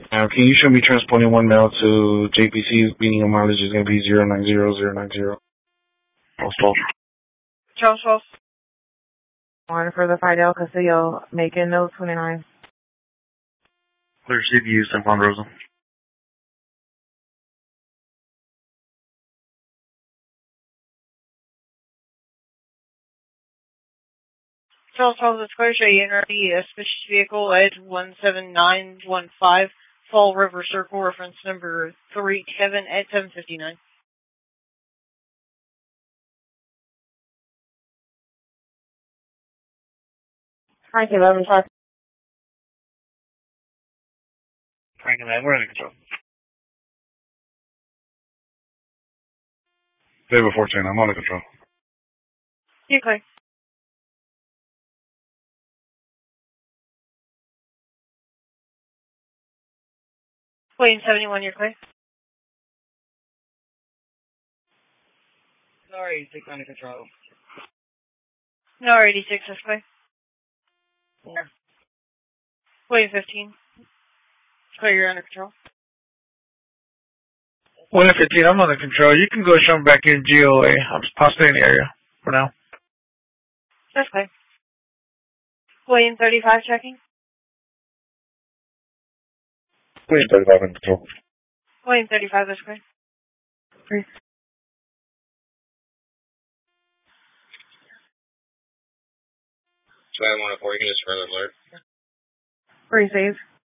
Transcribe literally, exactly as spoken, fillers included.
Now, can you show me transporting one mail to J P C, meaning a mileage is going to be zero nine zero zero nine zero? False, false. Charles, false. One for the Fidel Castillo, making no twenty-nine. Clear C V U, San Juan Rosa. Charles, Charles, it's clear. Show you enter the suspicious vehicle at one seven nine one five Fall River Circle, reference number three seven at seven fifty-nine. Frank eleven, five. Frank eleven, we're under control. David fourteen, I'm under control. You clear. William seventy-one, you're clear. No, eighty-six under control. No, eighty-six, that's clear. Yeah. William fifteen. Clear, you're under control. William fifteen, I'm under control. You can go show them back in G O A. I'm I'll stay in the area for now. That's clear. William thirty-five, checking. William thirty-five under control. William thirty-five, that's clear. Three. seven one four, you can just further alert. Receive.